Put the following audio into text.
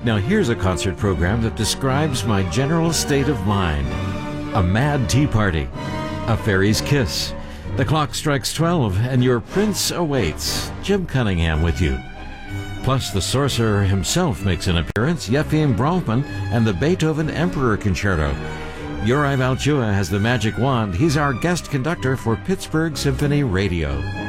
Now here's a concert program that describes my general state of mind. A mad tea party, a fairy's kiss. The clock strikes 12 and your prince awaits. Jim Cunningham with you. Plus the sorcerer himself makes an appearance, Yefim Bronfman, and the Beethoven Emperor Concerto. Uri Valchua has the magic wand. He's our guest conductor for Pittsburgh Symphony Radio.